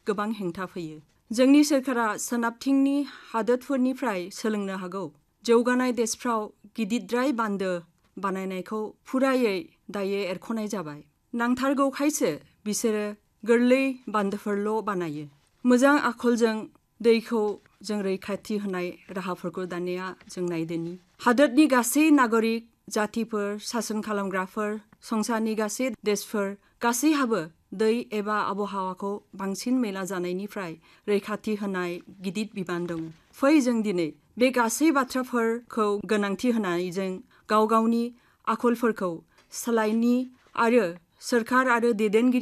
गोबां हेंथा फैयो। जोंनि सोरखारा सोनाबथिंनि हादोरफोरनिफ्राय सोलोंनो हागौ। जौगानाय देशफ्राव गिदिरद्राय बान्दो बानायनायखौ फुरायै दायो एरख'नाय जाबाय। नांथारगौखायसो बिसोरो गोरलै बान्दोफोरल' बानायो। मोजां आखलजों दैखौ जों रैखाथि होनाय राहाफोरखौ दानिया जों नायदोनि। हादोरनि गासै नागरिक, जातिफोर, सासन खालामग्राफोर, संसारनि गासै देशफोर गासैहाबो दै एबा आबहावाखौ बांसिन मैला जानायनिफ्राय रैखाथि होनाय गिदिर बिबान दं। फै जों दिनै बे गासै बाथ्राफोरखौ गोनांथि होनानै जों गाव गावनि आखलफोरखौ सोलायनि आरो सोरखार आरो दैदेनगिरि